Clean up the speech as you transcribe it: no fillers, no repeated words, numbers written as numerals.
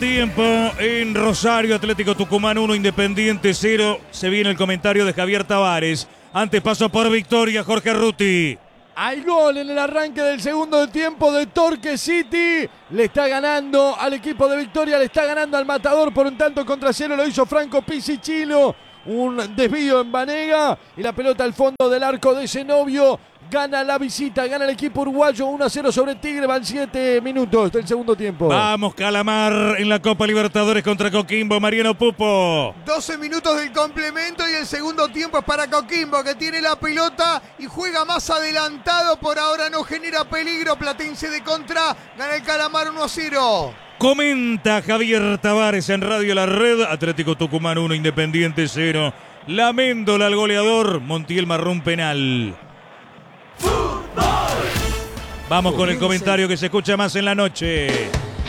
Tiempo en Rosario, Atlético Tucumán 1, Independiente 0. Se viene el comentario de Javier Tavares. Antes paso por Victoria, Jorge Ruti. Al gol en el arranque del segundo tiempo de Torque City. Le está ganando al equipo de Victoria, le está ganando al Matador por un tanto contra cero. Lo hizo Franco Pisicino. Un desvío en Banega y la pelota al fondo del arco de Zenobio. Gana la visita, gana el equipo uruguayo 1-0 sobre Tigre. Van 7 minutos del segundo tiempo. Vamos, Calamar en la Copa Libertadores contra Coquimbo. Mariano Pupo. 12 minutos del complemento y el segundo tiempo es para Coquimbo, que tiene la pelota y juega más adelantado. Por ahora no genera peligro. Platense de contra. Gana el Calamar 1-0. Comenta Javier Tavares en Radio La Red. Atlético Tucumán 1, Independiente 0. La Méndola al goleador. Montiel Marrón penal. Vamos con el comentario que se escucha más en la noche.